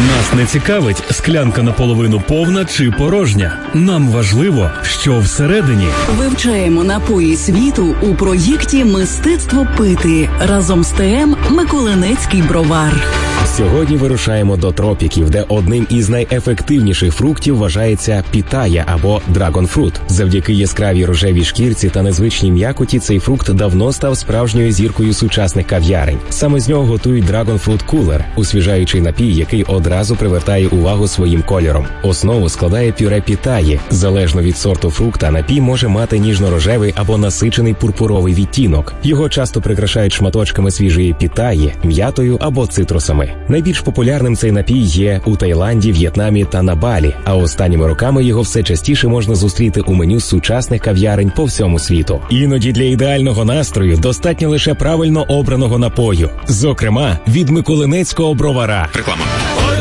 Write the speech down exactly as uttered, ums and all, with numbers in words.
Нас не цікавить, склянка наполовину повна чи порожня. Нам важливо, що всередині. Вивчаємо напої світу у проєкті «Мистецтво пити» разом з ТМ «Миколинецький бровар». Сьогодні вирушаємо до тропіків, де одним із найефективніших фруктів вважається пітая або драгонфрут. Завдяки яскравій рожевій шкірці та незвичній м'якоті цей фрукт давно став справжньою зіркою сучасних кав'ярень. Саме з нього готують драгонфрут кулер – освіжаючий напій, який одразу привертає увагу своїм кольором. Основу складає пюре пітаї. Залежно від сорту фрукта, напій може мати ніжно-рожевий або насичений пурпуровий відтінок. Його часто прикрашають шматочками свіжої пітаї, м'ятою або цитрусами. Найбільш популярним цей напій є у Таїланді, В'єтнамі та на Балі, а останніми роками його все частіше можна зустріти у меню сучасних кав'ярень по всьому світу. Іноді для ідеального настрою достатньо лише правильно обраного напою. Зокрема, від Миколинецького бровара. Реклама. Ой,